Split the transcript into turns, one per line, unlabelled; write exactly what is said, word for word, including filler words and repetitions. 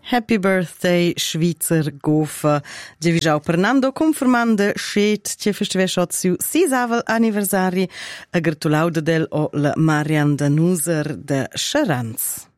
Happy birthday, Schweizer Gofa. Giavigiau Fernando confermanda schet che festival siu sisavel anniversari a gratulauda del o la Marian Danuser de Charanz.